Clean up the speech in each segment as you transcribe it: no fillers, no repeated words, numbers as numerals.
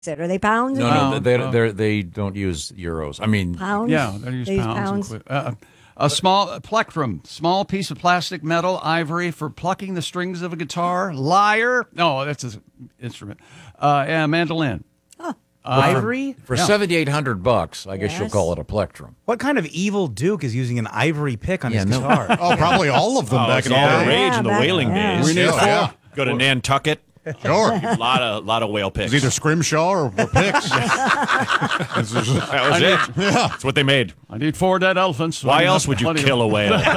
it? Are they pounds? No, they don't use euros. I mean, pounds. Yeah, they use pounds. A small plectrum, small piece of plastic, metal, ivory for plucking the strings of a guitar. Lyre. No, that's an instrument. And a mandolin. Ivory? For $7,800, I guess you'll call it a plectrum. What kind of evil duke is using an ivory pick on his guitar? Oh, probably all of them back in the all day. the rage in the whaling days. We need four. Go to Nantucket. Sure. A lot of whale picks. It's either scrimshaw or picks. That was it. Yeah. That's what they made. I need 4 dead elephants. Why else would you kill a whale? For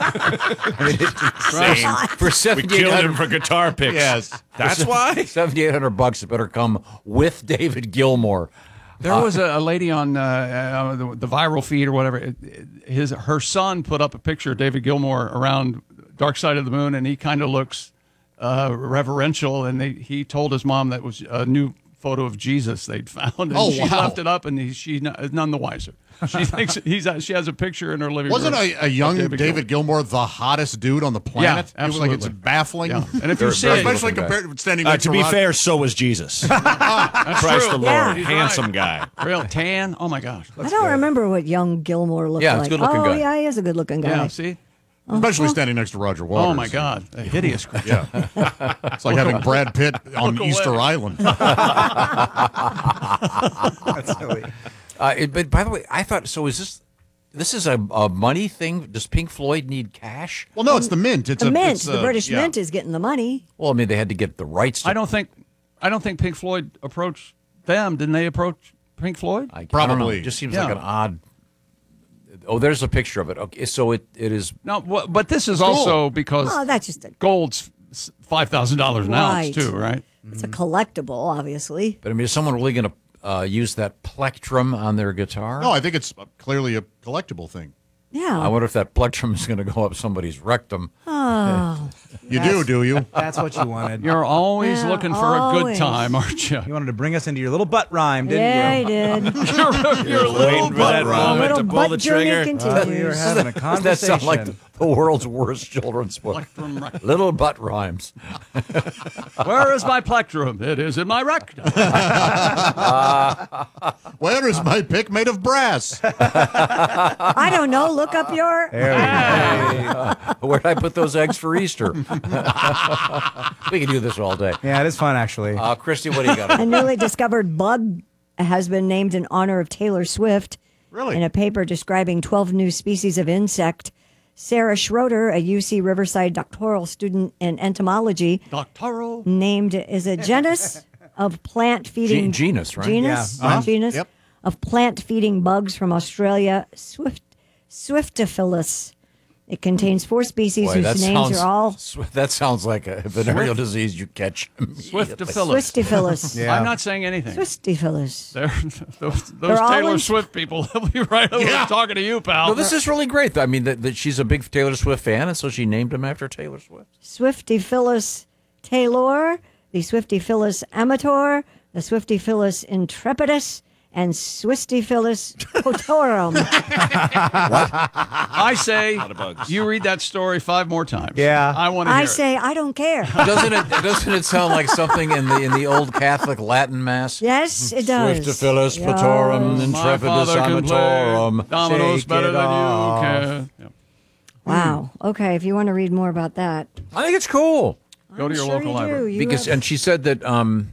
We killed him $7,800, for guitar picks. Yes. That's why? $7,800, it better come with David Gilmour. There was a lady on the viral feed or whatever. Her son put up a picture of David Gilmour around Dark Side of the Moon, and he kind of looks reverential. And he told his mom that was a new photo of Jesus they'd found. And she left it up, and she's none the wiser. She thinks she has a picture in her living room. Wasn't a young David Gilmour the hottest dude on the planet? Yeah, It was like, absolutely. it's baffling. Yeah. And if you see it, Especially compared standing next To to be Rod- fair, so was Jesus. Christ the Lord. Yeah. Handsome guy. real tan. Oh my gosh. I don't remember what young Gilmore looked Yeah, like. it's a good-looking guy. Yeah, he is a good-looking guy. Yeah. See. Especially standing next to Roger Waters. Oh my God. A hideous creature. Yeah. It's like having Brad Pitt on Easter Island. That's silly. But by the way, I thought, so is this is a money thing? Does Pink Floyd need cash? Well, no, it's the Mint. It's The Mint, it's, the British yeah. Mint is getting the money. Well, I mean, they had to get the rights to I don't think Pink Floyd approached them. Didn't they approach Pink Floyd? I don't know. Probably. It just seems Yeah. like an odd. Oh, there's a picture of it. Okay, so it is. No, but this is also because Oh, that's just a gold's $5,000 an ounce Right. too, right? it's a collectible, obviously. But I mean, is someone really going to use that plectrum on their guitar? No, I think it's clearly a collectible thing. Yeah. I wonder if that plectrum is going to go up somebody's rectum. You do you? That's what you wanted. You're always Yeah, looking for a always. good time, aren't you? You wanted to bring us into your little butt rhyme, didn't Yeah, you? he did. Your little waiting for that butt moment Little to pull butt the journey trigger. We were continues. having a Doesn't that conversation. sound like the world's worst children's book? Plectrum rectum. Little butt rhymes. Where is my plectrum? It is in my rectum. Where is my pick made of brass? I don't know. Look up your. Where'd I put those eggs for Easter? We can do this all day. Yeah, it is fun, actually. Christy, what do you got? A newly discovered bug has been named in honor of Taylor Swift. Really? In a paper describing 12 new species of insect, Sarah Schroeder, a UC Riverside doctoral student in entomology, Doctoral. named is a genus of plant feeding Genus, right? Genus, Yeah. Uh-huh. genus Yep. of plant feeding bugs from Australia, Swiftophilus. It contains 4 species Boy, whose names are all that sounds like a venereal disease you catch. Swiftophilus. Swiftophilus. Yeah. I'm not saying anything. Swiftophilus. Those all Taylor in- Swift people, they'll be right over there talking to you, pal. No, this is really great. I mean, that she's a big Taylor Swift fan, and so she named him after Taylor Swift. Swiftophilus taylor, the Swiftophilus amator, the Swiftophilus intrepidus, and Swiftophilus cotorum. I say of bugs. you read that story 5 more times. Yeah. I want to hear I it. say I don't care. Doesn't it sound like something in the old Catholic Latin mass? Yes, it does. Swiftophilus Yeah. patorum My intrepidus father can play amatorum. dominoes Shake better it than off. you can. Yeah. Wow. Okay, if you want to read more about that, I think it's cool Go to your sure local you library. do. You because, have- and she said that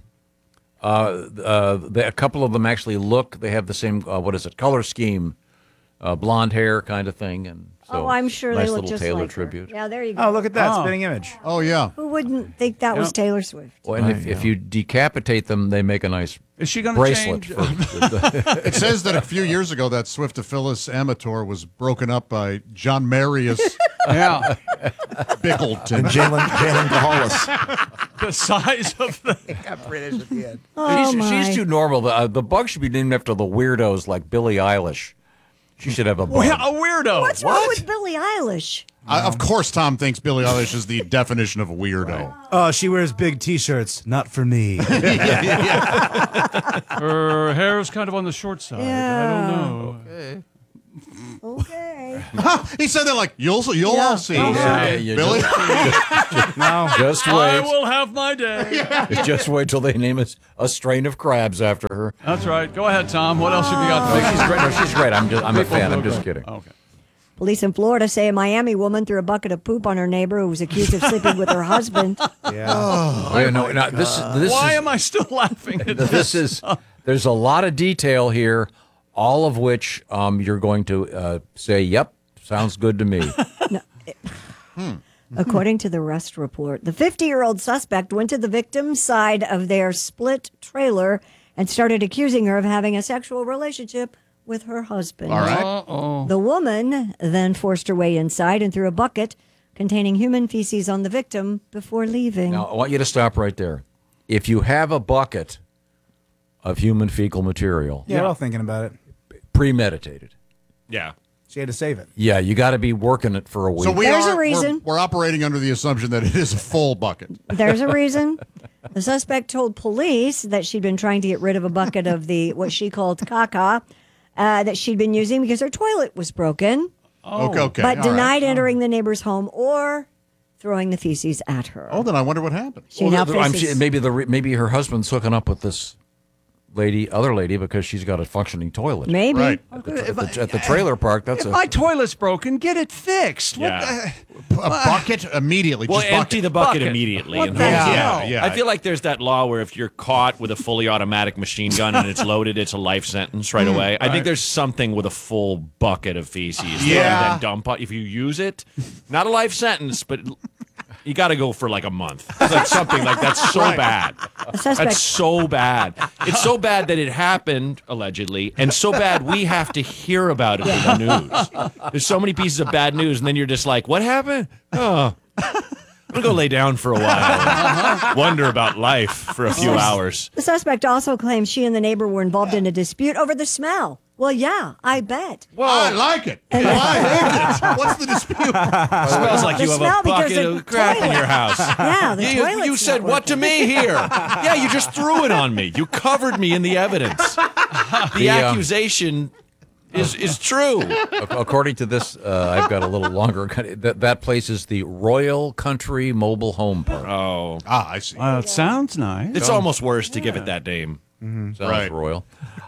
a couple of them actually they have the same color scheme, blonde hair kind of thing, and so I'm sure nice they look little just Taylor like her. tribute. Yeah, there you go. Oh, look at that Oh. spinning image. Oh, yeah. Who wouldn't think that was Taylor Swift? Well, and if you decapitate them, they make a nice Is she going to bracelet. change? It says that a few years ago that Swiftophilus amator was broken up by John Marius Yeah. Bickleton. Jalen Gahalis. The size of the. Got British at the end. Oh, she's too normal. The bug should be named after the weirdos like Billie Eilish. She should have a bug. A weirdo. What's wrong with Billie Eilish? Of course, Tom thinks Billie Eilish is the definition of a weirdo. Oh, she wears big T-shirts. Not for me. Her hair is kind of on the short side. I don't know. Okay. He said that like, you'll all see. Yeah, you Billy? No. Just I wait. will have my day. Just wait till they name a strain of crabs after her. That's right. Go ahead, Tom. What else have you got? No, she's great. No, she's great. I'm a fan. I'm just kidding. Okay. Police in Florida say a Miami woman threw a bucket of poop on her neighbor who was accused of sleeping with her husband. Yeah. Oh, no, this Why is, am I still laughing at this is there's a lot of detail here, all of which you're going to say, "Yep, sounds good to me." According to the arrest report, the 50-year-old suspect went to the victim's side of their split trailer and started accusing her of having a sexual relationship with her husband. All right. Uh-oh. The woman then forced her way inside and threw a bucket containing human feces on the victim before leaving. Now, I want you to stop right there. If you have a bucket of human fecal material, Yeah, we're all thinking about it. premeditated, Yeah. She had to save it. yeah, you got to be working it for a week. So There's a reason. We're operating under the assumption that it is a full bucket. There's a reason. The suspect told police that she'd been trying to get rid of a bucket of the what she called caca that she'd been using because her toilet was broken, Okay. but all denied right. entering the neighbor's home or throwing the feces at her. Oh, then I wonder what happened. She now I'm faces. maybe her husband's hooking up with this other lady because she's got a functioning toilet. Maybe. Right. At the trailer park, that's If my toilet's broken, get it fixed. Yeah. A bucket immediately. Well, just empty the bucket immediately. What and the hose it. hell? Yeah. I feel like there's that law where if you're caught with a fully automatic machine gun and it's loaded, it's a life sentence right away. I think there's something with a full bucket of feces that you Yeah. then dump on. If you use it, not a life sentence, but you got to go for like a month. It's like something like that's so bad. The suspect. That's so bad. It's so bad that it happened, allegedly, and so bad we have to hear about it in the news. There's so many pieces of bad news, and then you're just like, what happened? Oh, I'm going to go lay down for a while and wonder about life for a few hours. The suspect also claims she and the neighbor were involved in a dispute over the smell. Well, yeah, I bet. I like it. I hate it. What's the dispute? Smells like The you have smell a because bucket the of crap in toilet. your house. Yeah, the toilet's You not said what to working. me here? Yeah, you just threw it on me. You covered me in the evidence. The accusation is true. According to this, I've got a little longer. That place is the Royal Country Mobile Home Park. Oh, I see. It sounds nice. it's almost worse to give it that name. Sounds Right. royal.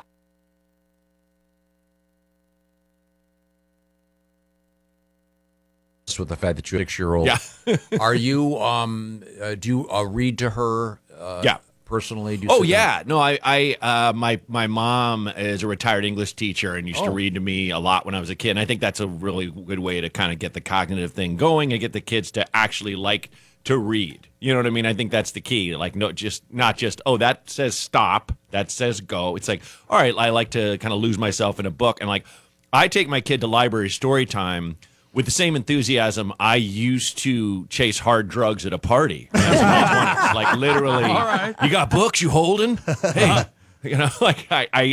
With the fact that you're 6-year-old, Yeah. are you? Do you read to her? Yeah. Personally, do you Oh sit yeah, down? no, my mom is a retired English teacher and used to read to me a lot when I was a kid. And I think that's a really good way to kind of get the cognitive thing going and get the kids to actually like to read. You know what I mean? I think that's the key. Like, not just oh, that says stop, that says go. It's like, all right, I like to kind of lose myself in a book, and like I take my kid to library story time with the same enthusiasm I used to chase hard drugs at a party. When I was in my 20s. Like literally, All right. You got books you holding? Hey, you know, like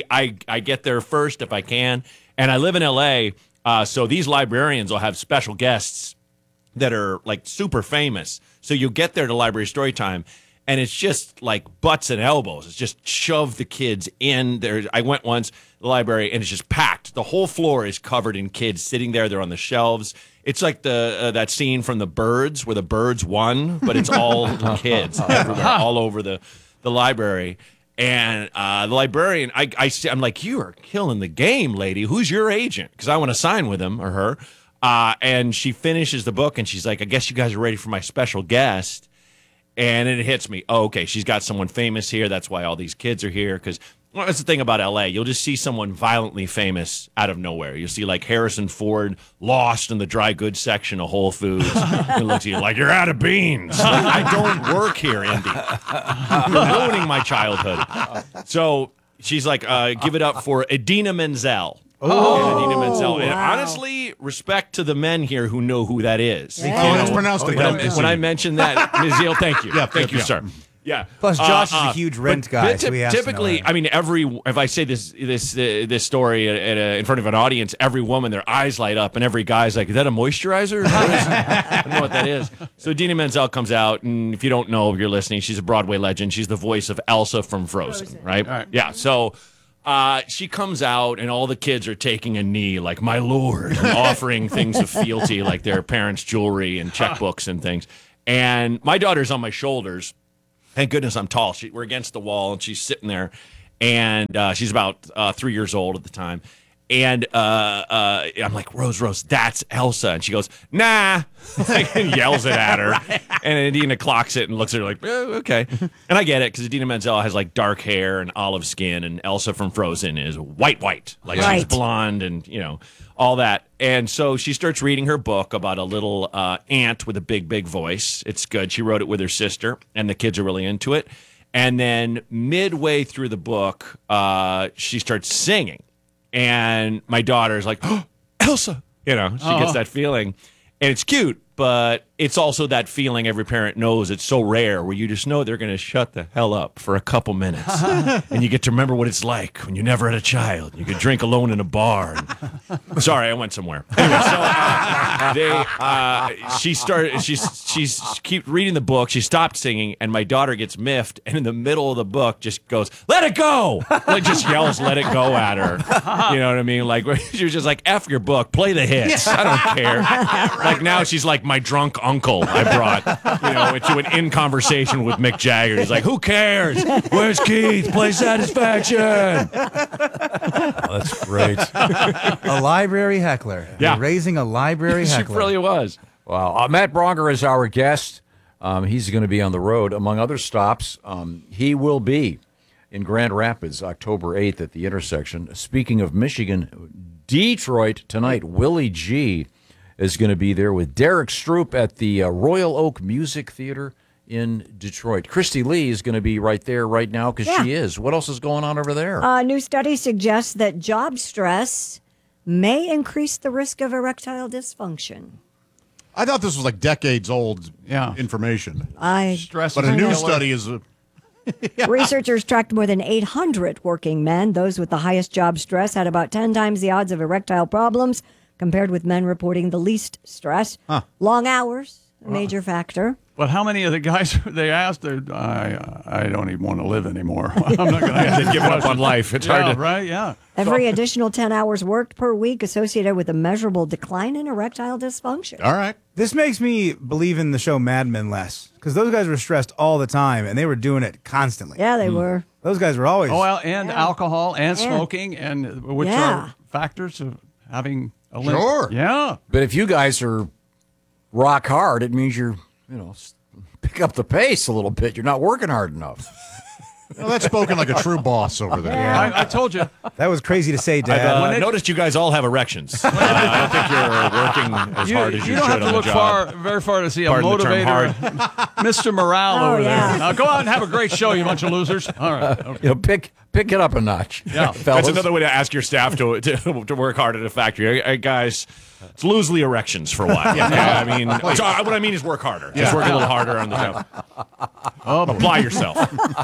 I get there first if I can. And I live in LA, so these librarians will have special guests that are like super famous. So you get there to library story time, and it's just like butts and elbows. It's just shove the kids in there. I went once to the library, and it's just packed. The whole floor is covered in kids sitting there. They're on the shelves. It's like the that scene from The Birds where the birds won, but it's all kids everywhere, all over the library. And the librarian, I'm like, you are killing the game, lady. Who's your agent? Because I want to sign with him or her. And she finishes the book, and she's like, I guess you guys are ready for my special guest. And it hits me. Oh, okay, she's got someone famous here. That's why all these kids are here. Because that's the thing about L.A. You'll just see someone violently famous out of nowhere. You'll see like Harrison Ford lost in the dry goods section of Whole Foods. It looks at you like, you're out of beans. Like, I don't work here, Indy. You're ruining my childhood. So she's like, give it up for Idina Menzel. Oh, Idina Menzel. And honestly, respect to the men here who know who that is. Yeah. Oh, it's pronounced When I mentioned that, Ms. Zeal, thank you. Thank you, yeah. sir. Yeah. Plus, Josh is a huge rent but guy, so he has to know typically, that. I mean, if I say this story in front of an audience, every woman, their eyes light up, and every guy's like, "Is that a moisturizer?" I don't know what that is. So Idina Menzel comes out, and if you don't know, if you're listening, she's a Broadway legend. She's the voice of Elsa from Frozen, right? Right. Yeah. So she comes out and all the kids are taking a knee, like, my lord, and offering things of fealty, like their parents' jewelry and checkbooks and things. And my daughter's on my shoulders. Thank goodness I'm tall. We're against the wall, and she's sitting there. And she's about 3 years old at the time. And I'm like, Rose, that's Elsa. And she goes, nah, and yells it at her. Right. And Idina clocks it and looks at her like, okay. And I get it, because Idina Menzel has like dark hair and olive skin, and Elsa from Frozen is white. Like she's blonde and, all that. And so she starts reading her book about a little ant with a big voice. It's good. She wrote it with her sister, and the kids are really into it. And then midway through the book, she starts singing. And my daughter's like, oh, Elsa. She gets that feeling. And it's cute, but it's also that feeling every parent knows. It's so rare, where you just know they're going to shut the hell up for a couple minutes. And you get to remember what it's like when you never had a child. You could drink alone in a bar. Sorry, I went somewhere. Anyway, so she's keep reading the book. She stopped singing, and my daughter gets miffed, and in the middle of the book just goes, let it go. Like, just yells, let it go at her. You know what I mean? Like, she was just like, F your book, play the hits. I don't care. Like, now she's like my drunk uncle I brought, into an in conversation with Mick Jagger. He's like, who cares? Where's Keith? Play Satisfaction. That's great. A library heckler. Yeah. You're raising a library She heckler. really was. Wow. Matt Bronger is our guest. He's going to be on the road. Among other stops, he will be in Grand Rapids, October 8th at the intersection. Speaking of Michigan, Detroit tonight, Willie G is going to be there with Derek Stroop at the Royal Oak Music Theater in Detroit. Christy Lee is going to be right there right now, because she is. What else is going on over there? A new study suggests that job stress may increase the risk of erectile dysfunction. I thought this was like decades old information. Stress, But a new study is... Researchers tracked more than 800 working men. Those with the highest job stress had about 10 times the odds of erectile problems compared with men reporting the least stress. Long hours, a major factor. But how many of the guys they asked, I don't even want to live anymore. I'm not going to Give up on life. It's hard to... Right, yeah. Every additional 10 hours worked per week associated with a measurable decline in erectile dysfunction. All right. This makes me believe in the show Mad Men less, because those guys were stressed all the time, and they were doing it constantly. Yeah, they were. Those guys were always... Oh, well, and alcohol and smoking, and which are factors of having a limp. Sure. Yeah. But if you guys are rock hard, it means you're, pick up the pace a little bit. You're not working hard enough. Well, that's spoken like a true boss over there. Yeah. I told you. That was crazy to say, Dad. I've noticed you guys all have erections. I don't think you're working as hard as you don't should have to on look the job. very far to see Pardon a the term, motivator, Mr. Morale over yeah. there. Now go out and have a great show, you bunch of losers. All right. Okay. Pick it up a notch. Yeah. fellas. That's another way to ask your staff to work hard at a factory. Hey, guys, it's loosely erections for a while. I mean, what I mean is work harder. Just work a little harder on the job. Apply yourself.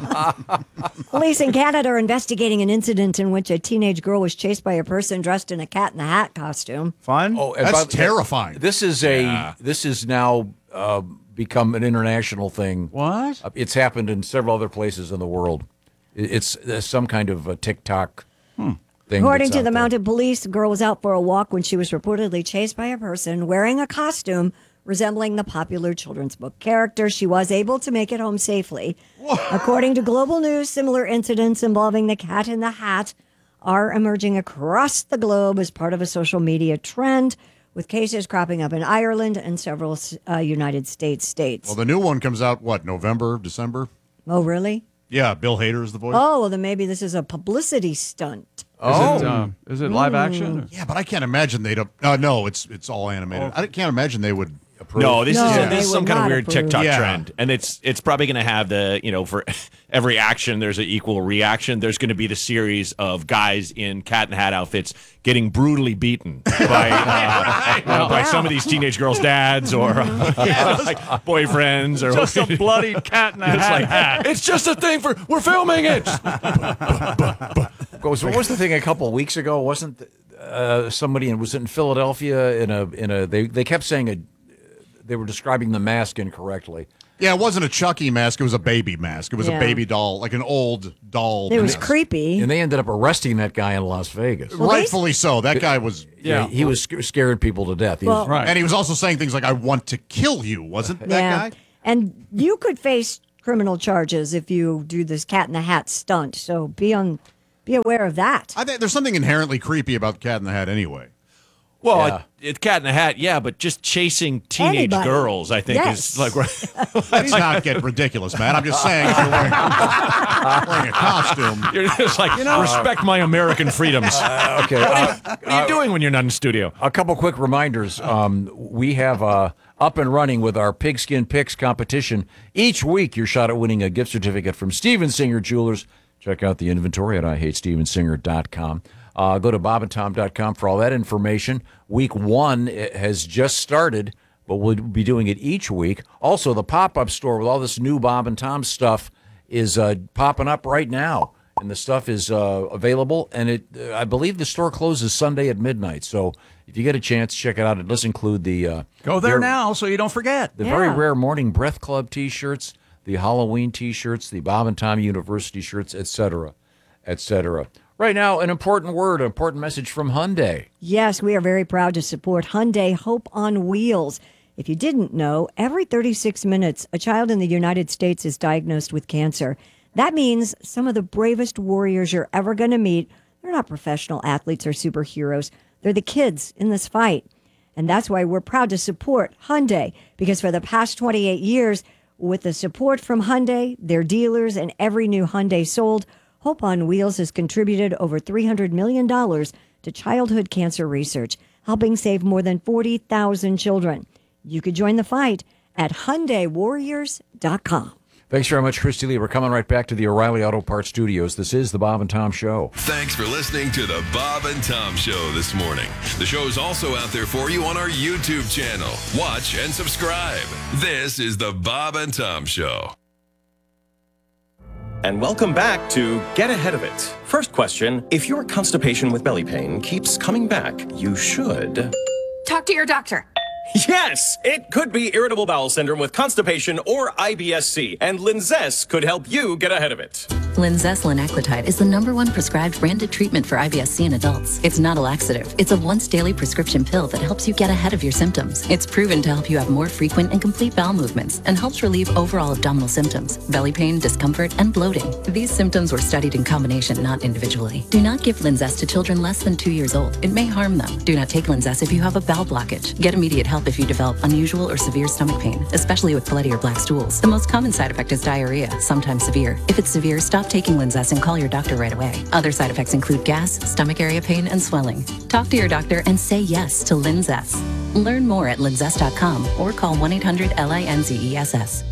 Police in Canada are investigating an incident in which a teenage girl was chased by a person dressed in a Cat in the Hat costume. Fun? Oh, and That's by- terrifying. This is now become an international thing. What? It's happened in several other places in the world. It's some kind of a TikTok thing. According that's to out the there. mounted police, the girl was out for a walk when she was reportedly chased by a person wearing a costume resembling the popular children's book character. She was able to make it home safely. According to Global News, similar incidents involving the Cat in the Hat are emerging across the globe as part of a social media trend, with cases cropping up in Ireland and several United States. Well, the new one comes out, November, December? Oh, really? Yeah, Bill Hader is the voice. Oh, well, then maybe this is a publicity stunt. Is it live action? Yeah, but I can't imagine they'd... no, it's all animated. I can't imagine they would approve. No, this they is some would kind of not weird approve. TikTok Yeah. trend, and it's probably going to have the for every action there's an equal reaction. There's going to be the series of guys in Cat in the Hat outfits getting brutally beaten by some of these teenage girls' dads or like boyfriends or Just a bloody Cat in the Hat. it's just a thing we're filming it. What was the thing a couple of weeks ago? Wasn't somebody was in Philadelphia in a they kept saying they were describing the mask incorrectly. Yeah, it wasn't a Chucky mask. It was a baby mask. It was Yeah. a baby doll, like an old doll. It was mask. creepy. And they ended up arresting that guy in Las Vegas. Well, they- Rightfully so. That guy was. Yeah, he was scaring people to death. He was- Well- Right. And he was also saying things like, I want to kill you, wasn't that guy? And you could face criminal charges if you do this Cat in the Hat stunt. So be aware of that. I think there's something inherently creepy about Cat in the Hat anyway. Well, Yeah. it's Cat in the Hat, yeah, but just chasing teenage Anybody. girls, I think, Yes. is like. Let's not get ridiculous, man. I'm just saying if you're wearing a costume. You're just like, respect my American freedoms. Okay. What are you doing when you're not in studio? A couple quick reminders. We have up and running with our Pigskin Picks competition. Each week, your shot at winning a gift certificate from Steven Singer Jewelers. Check out the inventory at IHateStevenSinger.com. Go to bobandtom.com for all that information. Week 1 has just started, but we'll be doing it each week. Also, the pop-up store with all this new Bob and Tom stuff is popping up right now. And the stuff is available, and I believe the store closes Sunday at midnight. So if you get a chance, check it out. It does include the Go there now so you don't forget. the very Yeah. rare Morning Breath Club T-shirts, the Halloween T-shirts, the Bob and Tom University shirts, etc., etc. Right now, an important message from Hyundai. Yes, we are very proud to support Hyundai Hope on Wheels. If you didn't know, every 36 minutes, a child in the United States is diagnosed with cancer. That means some of the bravest warriors you're ever going to meet, they're not professional athletes or superheroes. They're the kids in this fight. And that's why we're proud to support Hyundai, because for the past 28 years, with the support from Hyundai, their dealers, and every new Hyundai sold, Hope on Wheels has contributed over $300 million to childhood cancer research, helping save more than 40,000 children. You could join the fight at HyundaiWarriors.com. Thanks very much, Christy Lee. We're coming right back to the O'Reilly Auto Parts Studios. This is the Bob and Tom Show. Thanks for listening to the Bob and Tom Show this morning. The show is also out there for you on our YouTube channel. Watch and subscribe. This is the Bob and Tom Show. And welcome back to Get Ahead of It. First question, if your constipation with belly pain keeps coming back, you should... Talk to your doctor. Yes, it could be irritable bowel syndrome with constipation or IBS-C, and Linzess could help you get ahead of it. Linzess linaclotide is the #1 prescribed branded treatment for IBS-C in adults. It's not a laxative. It's a once-daily prescription pill that helps you get ahead of your symptoms. It's proven to help you have more frequent and complete bowel movements and helps relieve overall abdominal symptoms, belly pain, discomfort, and bloating. These symptoms were studied in combination, not individually. Do not give Linzess to children less than 2 years old. It may harm them. Do not take Linzess if you have a bowel blockage. Get immediate help if you develop unusual or severe stomach pain, especially with bloody or black stools. The most common side effect is diarrhea, sometimes severe. If it's severe, stop taking Linzess and call your doctor right away. Other side effects include gas, stomach area pain, and swelling. Talk to your doctor and say yes to Linzess. Learn more at linzess.com or call 1-800-LINZESS.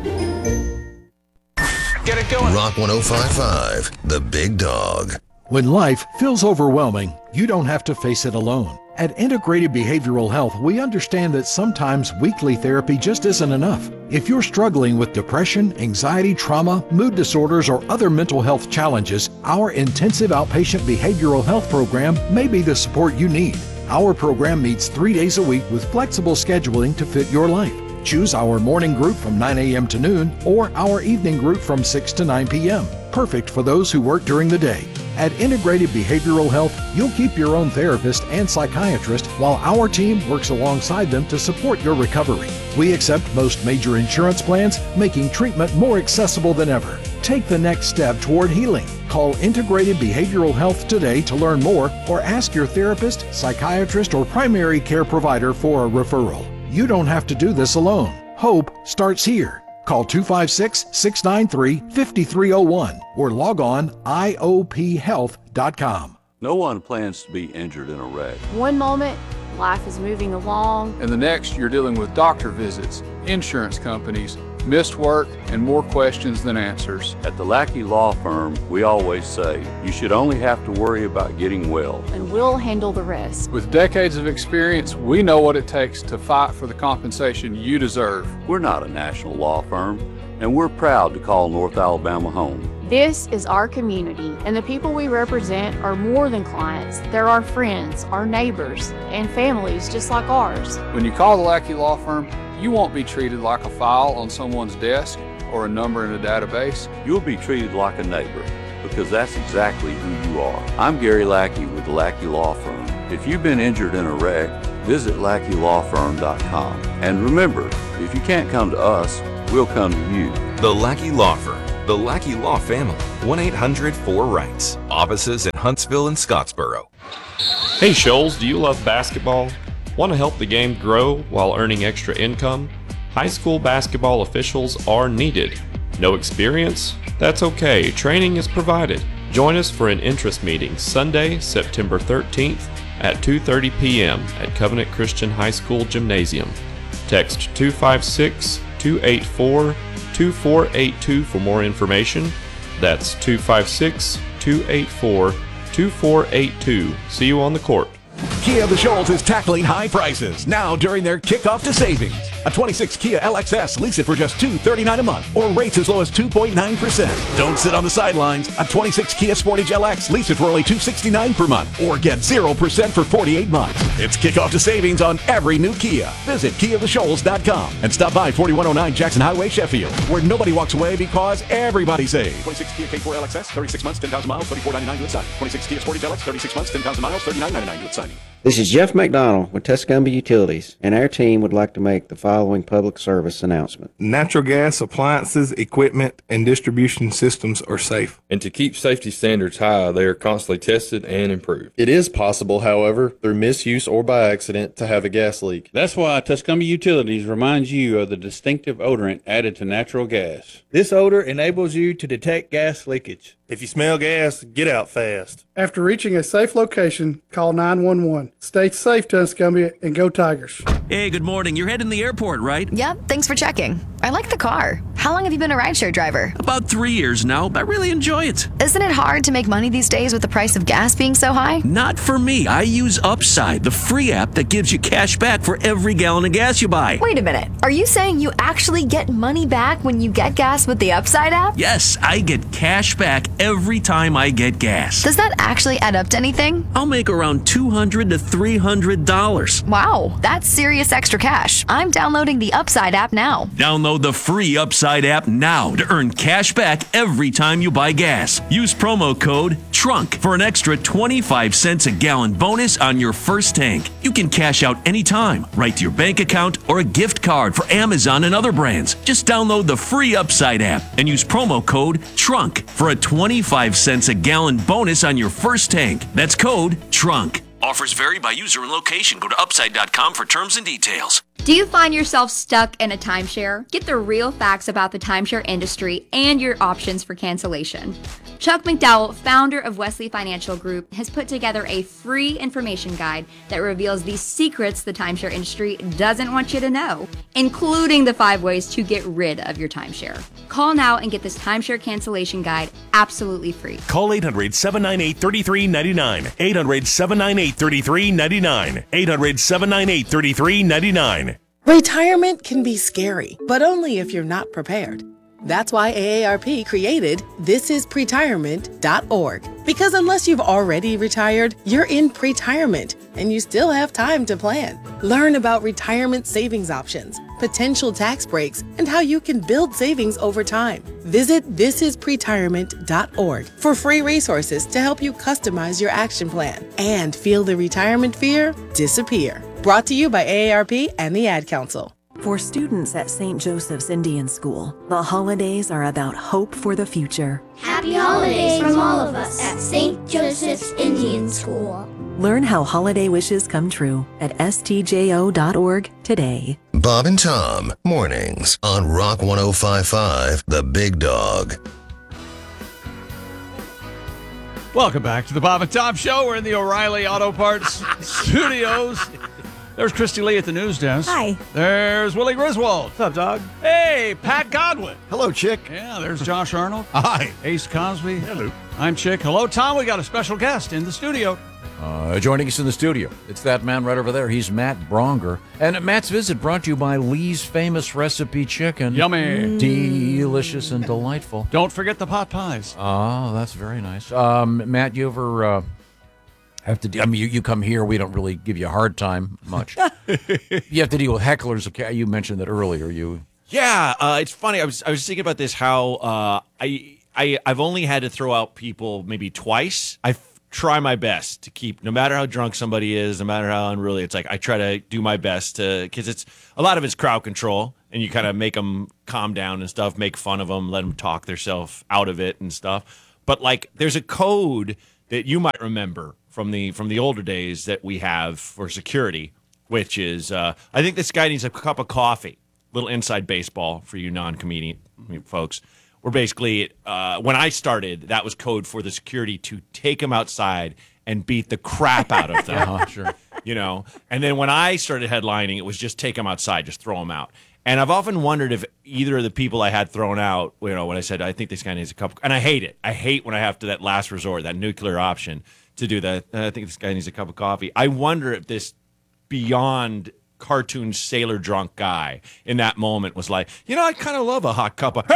Get it going. Rock 105.5, The Big Dog. When life feels overwhelming, you don't have to face it alone. At Integrated Behavioral Health, we understand that sometimes weekly therapy just isn't enough. If you're struggling with depression, anxiety, trauma, mood disorders, or other mental health challenges, our intensive outpatient behavioral health program may be the support you need. Our program meets 3 days a week with flexible scheduling to fit your life. Choose our morning group from 9 a.m. to noon or our evening group from 6 to 9 p.m. Perfect for those who work during the day. At Integrated Behavioral Health, you'll keep your own therapist and psychiatrist while our team works alongside them to support your recovery. We accept most major insurance plans, making treatment more accessible than ever. Take the next step toward healing. Call Integrated Behavioral Health today to learn more or ask your therapist, psychiatrist, or primary care provider for a referral. You don't have to do this alone. Hope starts here. Call 256-693-5301 or log on iophealth.com. No one plans to be injured in a wreck. One moment, life is moving along. And the next, you're dealing with doctor visits, insurance companies, missed work, and more questions than answers. At the Lackey Law Firm, we always say, you should only have to worry about getting well. And we'll handle the rest. With decades of experience, we know what it takes to fight for the compensation you deserve. We're not a national law firm, and we're proud to call North Alabama home. This is our community, and the people we represent are more than clients. They're our friends, our neighbors, and families just like ours. When you call the Lackey Law Firm, You won't be treated like a file on someone's desk or a number in a database. You'll be treated like a neighbor because that's exactly who you are. I'm Gary Lackey with the Lackey Law Firm. If you've been injured in a wreck, visit LackeyLawFirm.com. And remember, if you can't come to us, we'll come to you. The Lackey Law Firm. The Lackey Law Family. 1-800-4-RIGHTS. Offices in Huntsville and Scottsboro. Hey Shoals, do you love basketball? Want to help the game grow while earning extra income? High school basketball officials are needed. No experience? That's okay. Training is provided. Join us for an interest meeting Sunday, September 13th at 2:30 p.m. at Covenant Christian High School Gymnasium. Text 256-284-2482 for more information. That's 256-284-2482. See you on the court. Kia of the Shoals is tackling high prices now during their kickoff to savings. A 26 Kia LXS, lease it for just $239 a month or rates as low as 2.9%. Don't sit on the sidelines. A 26 Kia Sportage LX, lease it for only $269 per month or get 0% for 48 months. It's kickoff to savings on every new Kia. Visit KiaTheShoals.com and stop by 4109 Jackson Highway, Sheffield, where nobody walks away because everybody saves. 26 Kia K4 LXS, 36 months, 10,000 miles, $34.99 good signing. 26 Kia Sportage LX, 36 months, 10,000 miles, $39.99 good signing. This is Jeff McDonald with Tuscumbia Utilities, and our team would like to make the following public service announcement. Natural gas appliances, equipment, and distribution systems are safe. And to keep safety standards high, they are constantly tested and improved. It is possible, however, through misuse or by accident, to have a gas leak. That's why Tuscumbia Utilities reminds you of the distinctive odorant added to natural gas. This odor enables you to detect gas leakage. If you smell gas, get out fast. After reaching a safe location, call 911. Stay safe, Tuscumbia, and go Tigers. Hey, good morning. You're heading to the airport, right? Yep, thanks for checking. I like the car. How long have you been a rideshare driver? About 3 years now, but I really enjoy it. Isn't it hard to make money these days with the price of gas being so high? Not for me. I use Upside, the free app that gives you cash back for every gallon of gas you buy. Wait a minute. Are you saying you actually get money back when you get gas with the Upside app? Yes, I get cash back every time I get gas. Does that actually add up to anything? I'll make around $200 to $300. Wow, that's serious extra cash. I'm downloading the Upside app now. Download the free Upside app now to earn cash back every time you buy gas. Use promo code TRUNK for an extra 25 cents a gallon bonus on your first tank. You can cash out anytime, right to your bank account or a gift card for Amazon and other brands. Just download the free Upside app and use promo code TRUNK for a 25 cents a gallon bonus on your first tank. That's code TRUNK. Offers vary by user and location. Go to upside.com for terms and details. Do you find yourself stuck in a timeshare? Get the real facts about the timeshare industry and your options for cancellation. Chuck McDowell, founder of Wesley Financial Group, has put together a free information guide that reveals the secrets the timeshare industry doesn't want you to know, including the 5 ways to get rid of your timeshare. Call now and get this timeshare cancellation guide absolutely free. Call 800-798-3399. 800-798-3399. 800-798-3399. Retirement can be scary, but only if you're not prepared. That's why AARP created thisispretirement.org. Because unless you've already retired, you're in pretirement and you still have time to plan. Learn about retirement savings options, potential tax breaks, and how you can build savings over time. Visit thisispretirement.org for free resources to help you customize your action plan and feel the retirement fear disappear. Brought to you by AARP and the Ad Council. For students at St. Joseph's Indian School, the holidays are about hope for the future. Happy holidays from all of us at St. Joseph's Indian School. Learn how holiday wishes come true at stjo.org today. Bob and Tom, mornings on Rock 105.5, The Big Dog. Welcome back to the Bob and Tom Show. We're in the O'Reilly Auto Parts studios. There's Christy Lee at the news desk. Hi. There's Willie Griswold. What's up, dog? Hey, Pat Godwin. Hello, Chick. Yeah, there's Josh Arnold. Hi. Ace Cosby. Hello. I'm Chick. Hello, Tom. We got a special guest in the studio. Joining us in the studio, it's that man right over there. He's Matt Bronger. And Matt's visit brought to you by Lee's Famous Recipe Chicken. Yummy. Delicious and delightful. Don't forget the pot pies. Oh, that's very nice. Matt, you ever You come here, we don't really give you a hard time much. You have to deal with hecklers. Okay, you mentioned that earlier. Yeah, it's funny. I was thinking about this. How I've only had to throw out people maybe twice. I try my best to keep, no matter how drunk somebody is, no matter how unruly. It's like I try to do my best to, because it's a lot of it's crowd control, and you kind of make them calm down and stuff, make fun of them, let them talk themselves out of it and stuff. But like, there's a code that you might remember from the older days that we have for security, which is I think this guy needs a cup of coffee. Little inside baseball for you non-comedian folks. We're basically, when I started, that was code for the security to take them outside and beat the crap out of them. Sure. You know, and then when I started headlining, it was just take them outside, just throw them out. And I've often wondered if either of the people I had thrown out, you know, when I said, I think this guy needs a cup, and I hate it. I hate when I have to, that last resort, that nuclear option to do that. I think this guy needs a cup of coffee. I wonder if this beyond cartoon sailor drunk guy in that moment was like, you know, I kind of love a hot cup of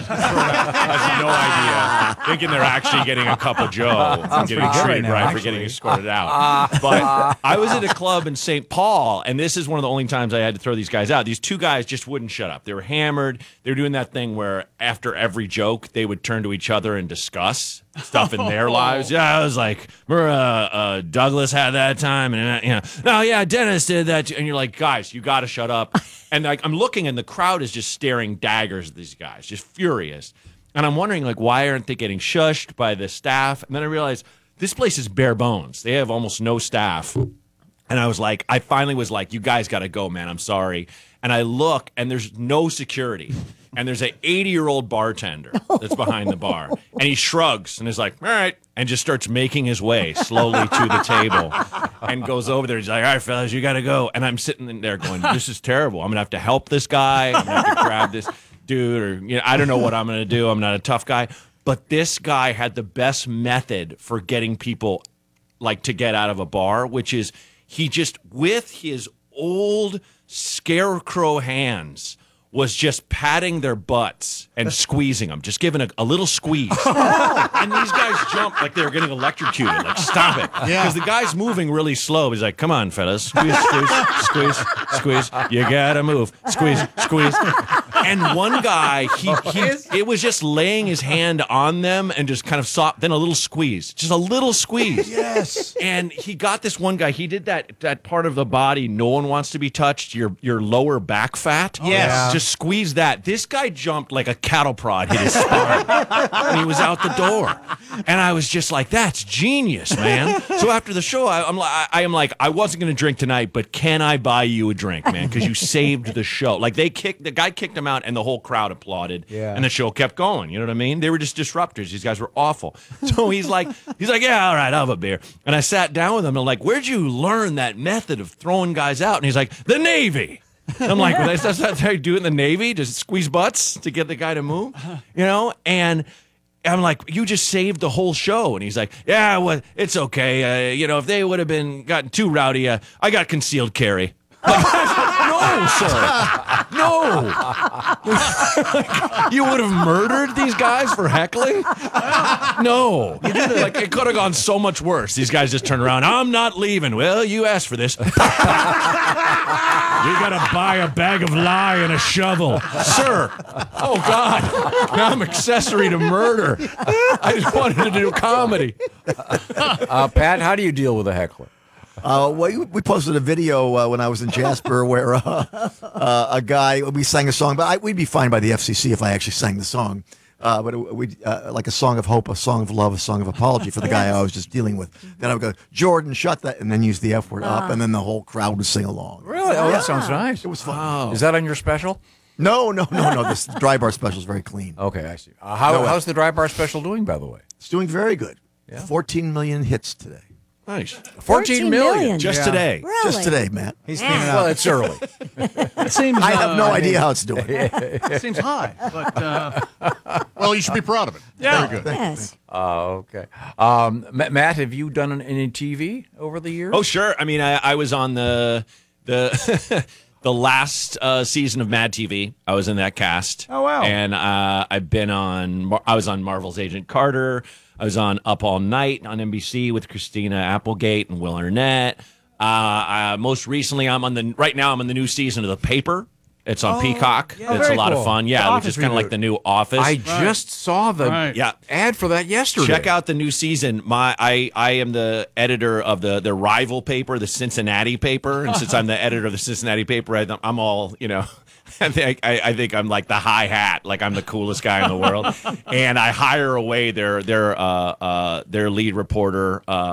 has no idea, thinking they're actually getting a cup of Joe and getting treated right for getting escorted out. But I was at a club in St. Paul, and this is one of the only times I had to throw these guys out. These two guys just wouldn't shut up. They were hammered. They were doing that thing where after every joke, they would turn to each other and discuss stuff in their lives. Yeah, I was like, remember Douglas had that time, and you know, no, yeah, Dennis did that, and you're like, guys, you got to shut up. And like, I'm looking, and the crowd is just staring daggers at these guys, just furious. And I'm wondering, like, why aren't they getting shushed by the staff? And then I realized this place is bare bones. They have almost no staff. And I was like, I finally was like, you guys got to go, man. I'm sorry. And I look, and there's no security. And there's an 80-year-old bartender that's behind the bar. And he shrugs and is like, all right, and just starts making his way slowly to the table and goes over there. He's like, all right, fellas, you got to go. And I'm sitting in there going, this is terrible. I'm going to have to help this guy. I'm going to have to grab this dude, or, you know, I don't know what I'm going to do. I'm not a tough guy. But this guy had the best method for getting people, like, to get out of a bar, which is he just, with his old scarecrow hands, was just patting their butts and squeezing them, just giving a little squeeze. And these guys jumped like they were getting electrocuted. Like, stop it. Because the guy's moving really slow. He's like, come on, fellas. Squeeze, squeeze, squeeze, squeeze. You gotta move. Squeeze, squeeze. And one guy, it was just laying his hand on them and just kind of soft, then a little squeeze. Just a little squeeze. Yes. And he got this one guy, he did that part of the body no one wants to be touched, your lower back fat. Yes. Just squeeze that. This guy jumped like a cattle prod, hit his spine, and he was out the door. And I was just like, that's genius, man. So after the show, I am like, I wasn't going to drink tonight, but can I buy you a drink, man? Because you saved the show. Like, the guy kicked him out, and the whole crowd applauded, and the show kept going. You know what I mean? They were just disruptors. These guys were awful. So he's like, yeah, all right, I'll have a beer. And I sat down with him, and I'm like, where'd you learn that method of throwing guys out? And he's like, the Navy. I'm like, well, that's how you do it in the Navy? Just squeeze butts to get the guy to move? You know? And I'm like, you just saved the whole show. And he's like, yeah, well, it's okay. You know, if they would have gotten too rowdy, I got concealed carry. No, sir. No. You would have murdered these guys for heckling? No. You did it. Like, it could have gone so much worse. These guys just turned around. I'm not leaving. Well, you asked for this. You gotta buy a bag of lye and a shovel. Sir. Oh, God. Now I'm accessory to murder. I just wanted to do comedy. Pat, how do you deal with a heckler? Well, we posted a video when I was in Jasper where a guy, we sang a song, but we'd be fined by the FCC if I actually sang the song. But we like a song of hope, a song of love, a song of apology for the guy I was just dealing with. Then I would go, Jordan, shut that, and then use the F word up, and then the whole crowd would sing along. Really? Oh, that sounds nice. It was fun. Wow. Is that on your special? No. This dry bar special is very clean. Okay, I see. How's the dry bar special doing, by the way? It's doing very good. Yeah. 14 million hits today. Nice. 14 million. Just today. Really? Just today, Matt. He's cleaning up. Well, it's early. It seems. I have no idea how it's doing. It seems high, but well, you should be proud of it. Yeah. Very good. Yes. Okay. Matt, have you done any TV over the years? Oh, sure. I mean, I was on the the last season of Mad TV. I was in that cast. Oh, wow. And I was on Marvel's Agent Carter. I was on Up All Night on NBC with Christina Applegate and Will Arnett. Most recently, I'm on the new season of The Paper. It's on Peacock. Yeah, it's a lot cool. of fun. Yeah, which is kind of like the new Office. I just saw the ad for that yesterday. Check out the new season. I am the editor of the rival paper, the Cincinnati paper, and since I'm the editor of the Cincinnati paper, I'm all I think I'm like the high hat, like I'm the coolest guy in the world, and I hire away their lead reporter.